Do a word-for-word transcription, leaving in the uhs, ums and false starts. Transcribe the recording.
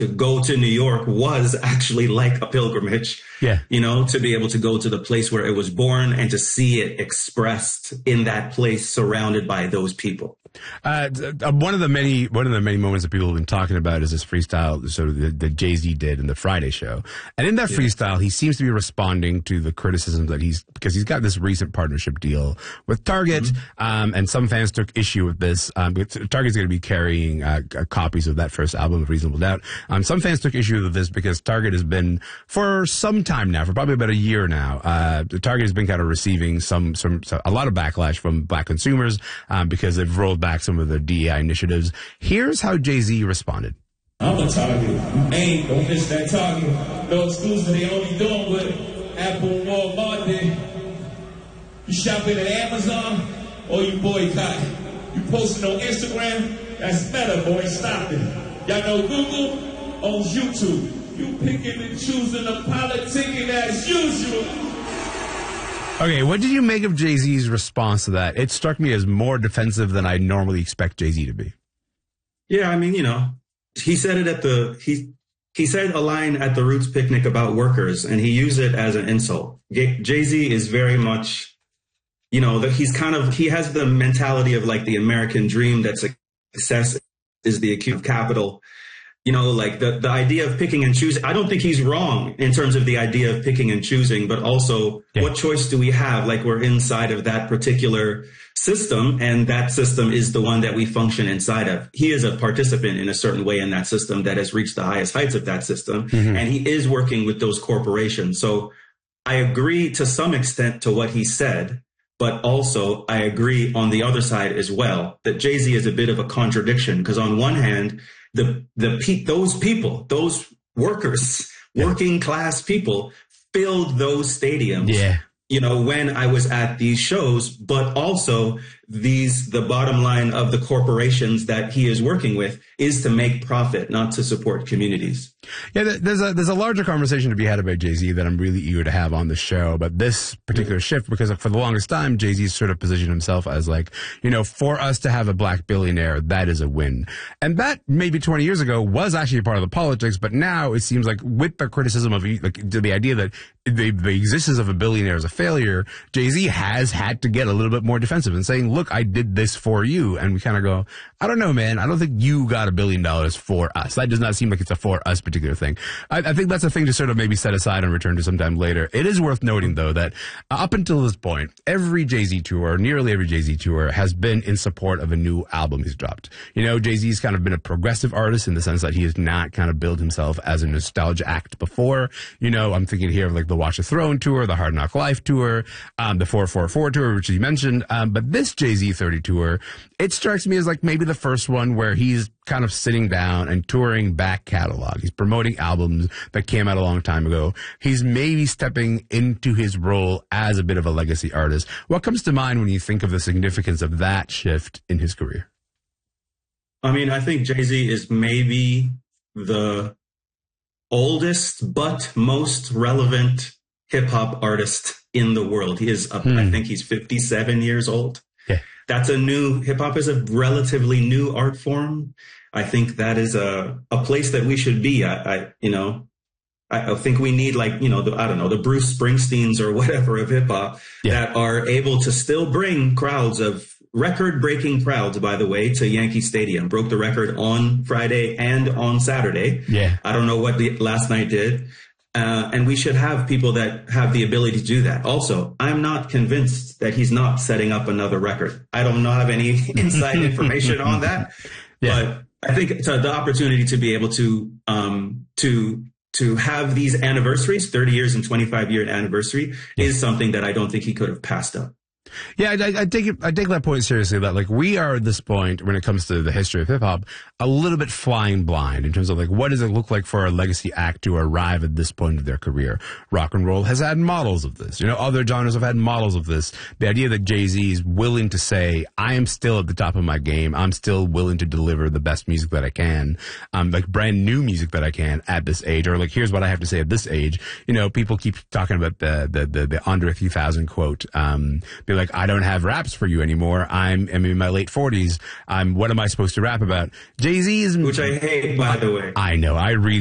to go to New York was actually like a pilgrimage. Yeah. You know, to be able to go to the place where it was born and to see it expressed in that place surrounded by those people. Uh, one of the many one of the many moments that people have been talking about is this freestyle, sort of that, that Jay-Z did in the Friday show, and in that yeah. freestyle, he seems to be responding to the criticism that he's because he's got this recent partnership deal with Target, mm-hmm. um, and some fans took issue with this. Um, Target's going to be carrying uh, copies of that first album of Reasonable Doubt. Um, some fans took issue with this because Target has been for some time now, for probably about a year now. Uh, Target has been kind of receiving some some, some a lot of backlash from black consumers um, because they've rolled back some of the D E I initiatives. Here's how Jay-Z responded. I'm a Target. You ain't gonna miss that Target. No exclusive, they only doing what Apple and Walmart did. You shopping at Amazon or you boycott? You posting on Instagram? That's Meta, boy. Stop it. Y'all know Google owns YouTube. You picking and choosing the politicking as usual. Okay, what did you make of Jay-Z's response to that? It struck me as more defensive than I normally expect Jay-Z to be. Yeah, I mean, you know, he said it at the, he he said a line at the Roots picnic about workers, and he used it as an insult. Jay-Z is very much, you know, that he's kind of, he has the mentality of like the American dream that success is the accumulation of capital. You know, like the, the idea of picking and choosing. I don't think he's wrong in terms of the idea of picking and choosing, but also yeah. what choice do we have? Like we're inside of that particular system, and that system is the one that we function inside of. He is a participant in a certain way in that system that has reached the highest heights of that system. Mm-hmm. And he is working with those corporations. So I agree to some extent to what he said, but also I agree on the other side as well, that Jay-Z is a bit of a contradiction, because on one hand, The the pe- those people, those workers, yeah. working class people, filled those stadiums. Yeah. You know, when I was at these shows, but also these the bottom line of the corporations that he is working with is to make profit, not to support communities. Yeah, there's a there's a larger conversation to be had about Jay-Z that I'm really eager to have on the show about this particular mm-hmm. shift, because for the longest time, Jay-Z's sort of positioned himself as like, you know, for us to have a black billionaire, that is a win. And that maybe twenty years ago was actually part of the politics, but now it seems like with the criticism of like, the idea that the, the existence of a billionaire is a failure, Jay-Z has had to get a little bit more defensive and saying, look, I did this for you. And we kind of go, I don't know, man. I don't think you got a billion dollars for us. That does not seem like it's a for us particular thing. I, I think that's a thing to sort of maybe set aside and return to sometime later. It is worth noting, though, that up until this point, every Jay-Z tour, nearly every Jay-Z tour, has been in support of a new album he's dropped. You know, Jay-Z's kind of been a progressive artist in the sense that he has not kind of billed himself as a nostalgia act before. You know, I'm thinking here of like the Watch the Throne tour, the Hard Knock Life tour, um, the four four four tour, which you mentioned. Um, but this Jay-Z thirty tour, it strikes me as like maybe the first one where he's kind of sitting down and touring back catalog. He's promoting albums that came out a long time ago. He's maybe stepping into his role as a bit of a legacy artist. What comes to mind when you think of the significance of that shift in his career? I mean, I think Jay-Z is maybe the oldest but most relevant hip-hop artist in the world. He is, up, hmm. I think he's fifty-seven years old. Yeah. That's a new, hip-hop is a relatively new art form. I think that is a, a place that we should be. I, I you know, I, I think we need like, you know, the, I don't know, the Bruce Springsteens or whatever of hip-hop yeah. that are able to still bring crowds of record-breaking crowds, by the way, to Yankee Stadium. Broke the record on Friday and on Saturday. Yeah. I don't know what the last night did. Uh, and we should have people that have the ability to do that. Also, I'm not convinced that he's not setting up another record. I don't have any inside information on that, yeah. but I think it's a, the opportunity to be able to, um, to, to have these anniversaries, thirty years and twenty-five year anniversary yeah. is something that I don't think he could have passed up. Yeah, I, I take it, I take that point seriously. That like we are at this point when it comes to the history of hip hop, a little bit flying blind in terms of like what does it look like for a legacy act to arrive at this point of their career. Rock and roll has had models of this. You know, other genres have had models of this. The idea that Jay-Z is willing to say, "I am still at the top of my game. I'm still willing to deliver the best music that I can, um, like brand new music that I can at this age, or like here's what I have to say at this age." You know, people keep talking about the the the, the Andre three thousand quote. Um, be like, like, I don't have raps for you anymore. I'm, I'm in my late forties. I'm, what am I supposed to rap about? Jay-Z is, which I hate, by the way. I know. I really